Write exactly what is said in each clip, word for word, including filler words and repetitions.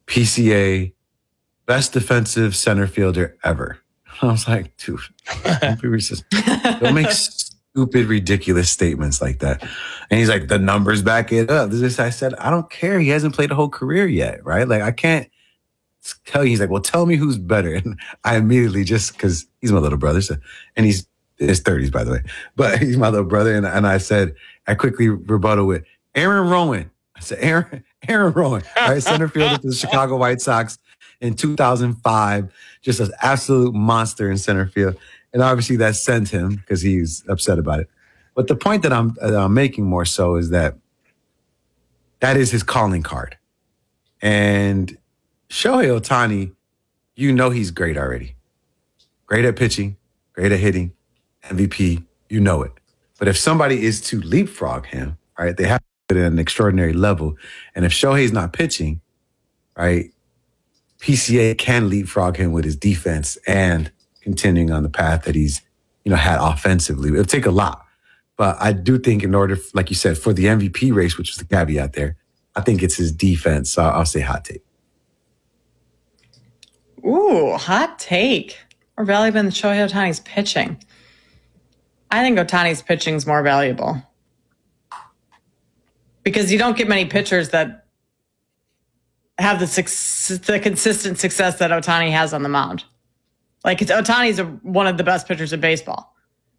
P C A, best defensive center fielder ever. I was like, dude, don't be racist. Don't make stupid, ridiculous statements like that. And he's like, the numbers back it up. This, I said, I don't care. He hasn't played a whole career yet, right? Like, I can't tell you. He's like, well, tell me who's better. And I immediately, just because he's my little brother, so, and he's in his thirties, by the way, but he's my little brother. And, and I said, I quickly rebutted with Aaron Rowan. I said, Aaron, Aaron Rowan, right? Center fielder for the Chicago White Sox in two thousand five, just an absolute monster in center field. And obviously that sent him because he's upset about it. But the point that I'm, that I'm making more so is that that is his calling card. And Shohei Ohtani, you know he's great already. Great at pitching, great at hitting, M V P, you know it. But if somebody is to leapfrog him, right, they have to put it at an extraordinary level. And if Shohei's not pitching, right, P C A can leapfrog him with his defense and continuing on the path that he's, you know, had offensively. It'll take a lot. But I do think in order, like you said, for the M V P race, which was the caveat there, I think it's his defense. So I'll say hot take. Ooh, hot take. More valuable than Shohei Ohtani's pitching. I think Ohtani's pitching is more valuable. Because you don't get many pitchers that have the success, the consistent success that Ohtani has on the mound. Like, it's, Ohtani's a, one of the best pitchers in baseball.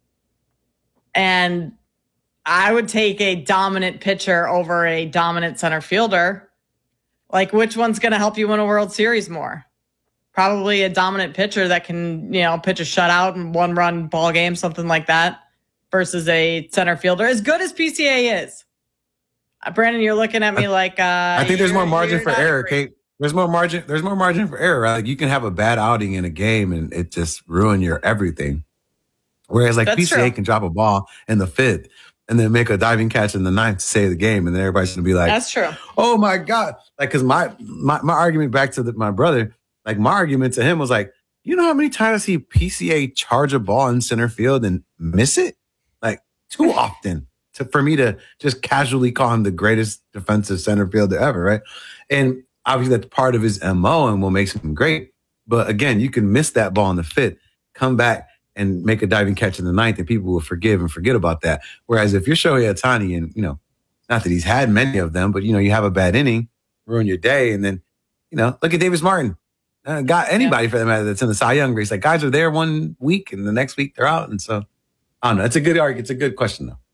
And I would take a dominant pitcher over a dominant center fielder. Like, which one's going to help you win a World Series more? Probably a dominant pitcher that can, you know, pitch a shutout and one run ball game, something like that, versus a center fielder. As good as P C A is. Uh, Brandon, you're looking at me like uh, I think there's more margin for error, Kate. There's more margin. There's more margin for error. Right? Like, you can have a bad outing in a game and it just ruin your everything. Whereas like That's P C A true. Can drop a ball in the fifth and then make a diving catch in the ninth to save the game, and then everybody's gonna be like, "That's true." Oh my god! Like, because my, my my argument back to the, my brother, like my argument to him was like, you know how many times I see P C A charge a ball in center field and miss it? Like, too often to for me to just casually call him the greatest defensive center fielder ever, right? And obviously that's part of his M O and what makes him great. But again, you can miss that ball in the fifth, come back and make a diving catch in the ninth, and people will forgive and forget about that. Whereas if you're Shohei Ohtani, and, you know, not that he's had many of them, but, you know, you have a bad inning, ruin your day, and then, you know, look at Davis Martin. Uh, got anybody yeah. for that matter that's in the Cy Young race. Like, guys are there one week, and the next week they're out. And so, I don't know. It's a good argument. It's a good question, though.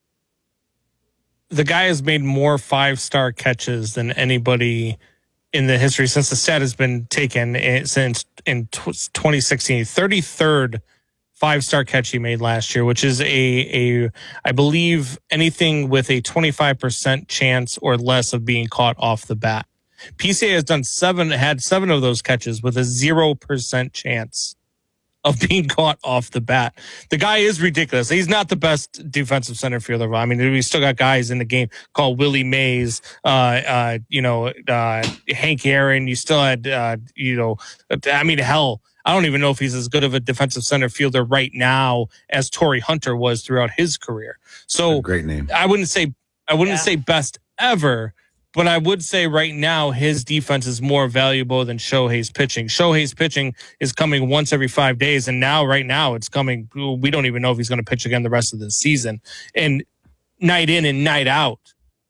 The guy has made more five-star catches than anybody in the history since the stat has been taken in, since in twenty sixteen. thirty-third five-star catch he made last year, which is a, a I believe, anything with a twenty-five percent chance or less of being caught off the bat. P C A has done seven, had seven of those catches with a zero percent chance of being caught off the bat. The guy is ridiculous. He's not the best defensive center fielder. I mean, we still got guys in the game called Willie Mays, uh, uh, you know, uh, Hank Aaron. You still had, uh, you know, I mean, hell, I don't even know if he's as good of a defensive center fielder right now as Torrey Hunter was throughout his career. So great name. I wouldn't say, I wouldn't yeah. say best ever, but I would say right now his defense is more valuable than Shohei's pitching. Shohei's pitching is coming once every five days, and now, right now, it's coming. We don't even know if he's going to pitch again the rest of the season. And night in and night out,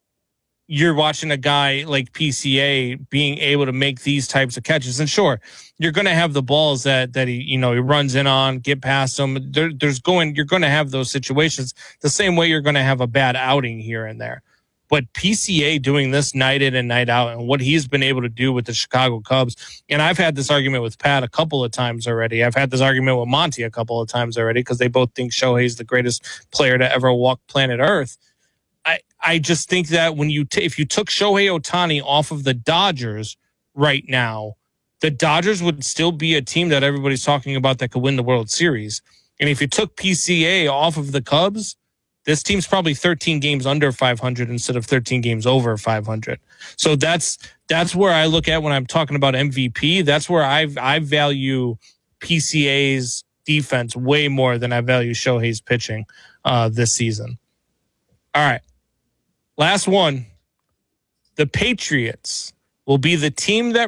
you're watching a guy like P C A being able to make these types of catches. And sure, you're going to have the balls that that he, you know, he runs in on, get past them. There, there's going, you're going to have those situations the same way you're going to have a bad outing here and there. But P C A doing this night in and night out, and what he's been able to do with the Chicago Cubs, and I've had this argument with Pat a couple of times already. I've had this argument with Monty a couple of times already because they both think Shohei's the greatest player to ever walk planet Earth. I, I just think that when you t- if you took Shohei Ohtani off of the Dodgers right now, the Dodgers would still be a team that everybody's talking about that could win the World Series. And if you took P C A off of the Cubs, this team's probably thirteen games under five hundred instead of thirteen games over five hundred. So that's that's where I look at when I'm talking about M V P. That's where I I value P C A's defense way more than I value Shohei's pitching uh, this season. All right. Last one. The Patriots will be the team that